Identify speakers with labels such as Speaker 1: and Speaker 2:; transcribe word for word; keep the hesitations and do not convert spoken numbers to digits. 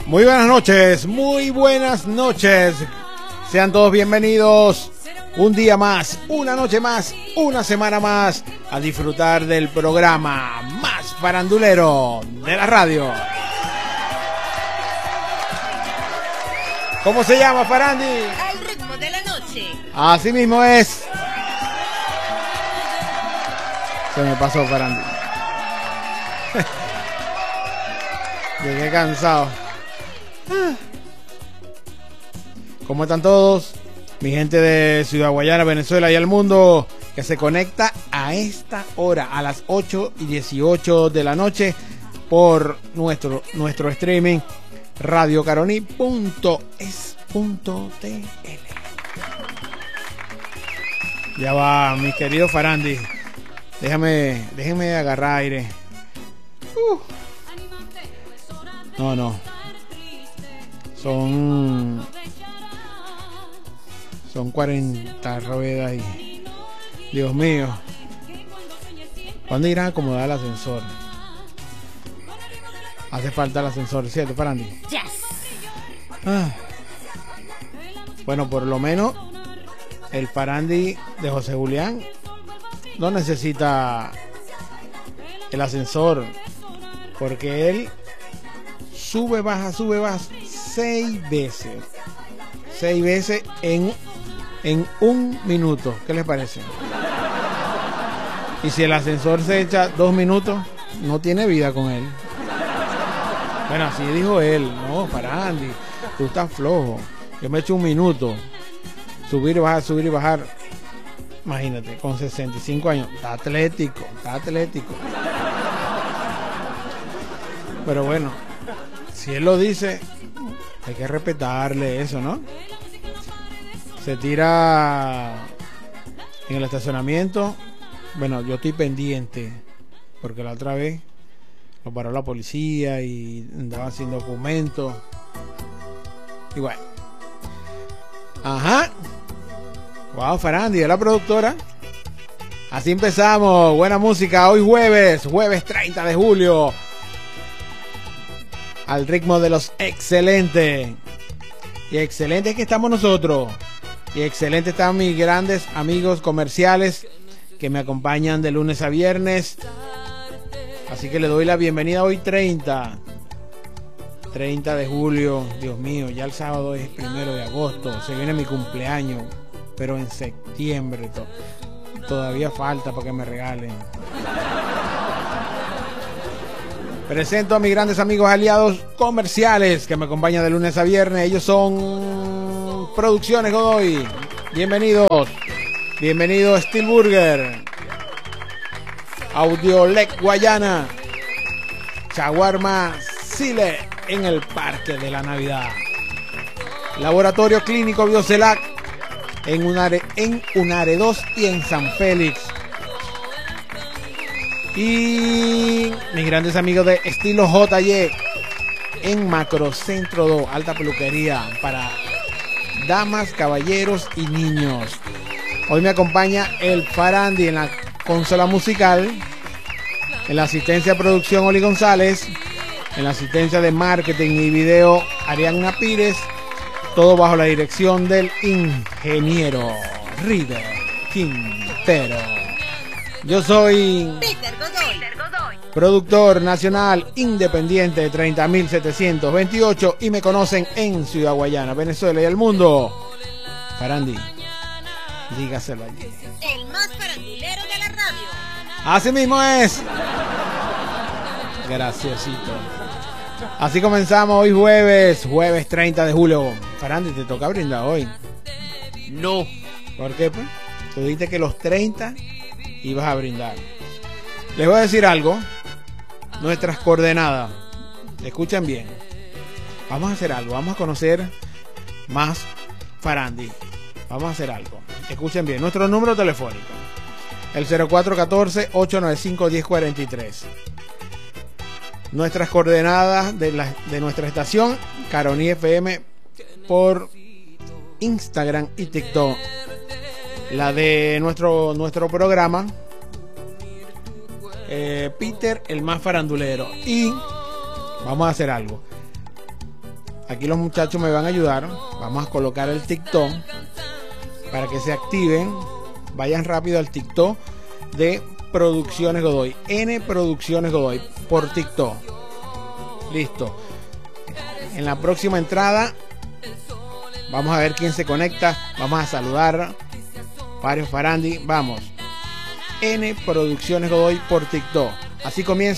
Speaker 1: Muy buenas noches, muy buenas noches. Sean todos bienvenidos un día más, una noche más, una semana más a disfrutar del programa más farandulero de la radio. ¿Cómo se llama, Farandi?
Speaker 2: Al ritmo de la noche.
Speaker 1: Así mismo es. Se me pasó, Farandi. Llegué cansado. ¿Cómo están todos? Mi gente de Ciudad Guayana, Venezuela y el mundo que se conecta a esta hora, a las ocho y dieciocho de la noche, por nuestro, nuestro streaming radio caroní punto es punto t l. Ya va, mi querido Farandi. Déjame, déjeme agarrar aire. Uh. No, no. Son Son cuarenta ruedas y Dios mío. ¿Cuándo irán a acomodar el ascensor? Hace falta el ascensor, ¿cierto, Farandi?
Speaker 2: Yes.
Speaker 1: Ah. Bueno, por lo menos el Farandi de José Julián no necesita el ascensor, porque él sube, baja, sube, baja seis veces. Seis veces en, en un minuto. ¿Qué les parece? Y si el ascensor se echa dos minutos, no tiene vida con él. Bueno, así dijo él. No, Farandi, tú estás flojo. Yo me echo un minuto. Subir y bajar, subir y bajar. Imagínate, con sesenta y cinco años. Está atlético, está atlético. Pero bueno, si él lo dice, hay que respetarle eso, ¿no? Se tira en el estacionamiento. Bueno, yo estoy pendiente, porque la otra vez lo paró la policía y andaba sin documentos. Y bueno. Ajá. Wow, Farandi, es la productora. Así empezamos. Buena música. Hoy jueves, jueves treinta de julio. Al ritmo de los excelentes. Y excelentes que estamos nosotros. Y excelentes están mis grandes amigos comerciales que me acompañan de lunes a viernes. Así que le doy la bienvenida hoy treinta. treinta de julio. Dios mío, ya el sábado es primero de agosto. Se viene mi cumpleaños. Pero en septiembre to- todavía falta para que me regalen. Presento a mis grandes amigos aliados comerciales que me acompañan de lunes a viernes. Ellos son Producciones Godoy. Bienvenidos. Bienvenido Steel Burger. Audiolec Guayana. Chaguarma Sile en el Parque de la Navidad. Laboratorio Clínico Biocelac en Unare, en Unare dos y en San Félix. Y mis grandes amigos de Estilo J Y en Macrocentro dos, alta peluquería para damas, caballeros y niños. Hoy me acompaña el Farandi en la consola musical, en la asistencia de producción Oli González, en la asistencia de marketing y video Arianna Pires, todo bajo la dirección del ingeniero River Quintero. Yo soy
Speaker 2: Peter Godoy.
Speaker 1: productor nacional independiente de treinta mil setecientos veintiocho y me conocen en Ciudad Guayana, Venezuela y el mundo. Farandi, dígaselo allí.
Speaker 2: El más farandulero de la radio.
Speaker 1: Así mismo es. Graciosito. Así comenzamos hoy jueves, jueves treinta de julio. Farandi, te toca brindar hoy.
Speaker 3: No.
Speaker 1: ¿Por qué, pues? Tú dijiste que los treinta ibas a brindar. Les voy a decir algo. Nuestras coordenadas. Escuchen bien. Vamos a hacer algo. Vamos a conocer más Farandi. Vamos a hacer algo. Escuchen bien. Nuestro número telefónico. El cero cuatro uno cuatro, ocho nueve cinco, uno cero cuatro tres. Nuestras coordenadas de, la, de nuestra estación Caroní F M por Instagram y TikTok. La de nuestro, nuestro programa eh, Peter, el más farandulero. Y vamos a hacer algo. Aquí los muchachos me van a ayudar. Vamos a colocar el TikTok para que se activen. Vayan rápido al TikTok de Producciones Godoy. N Producciones Godoy por TikTok. Listo. En la próxima entrada vamos a ver quién se conecta. Vamos a saludar. Varios Farandi. Vamos. N Producciones Godoy por TikTok. Así comienza.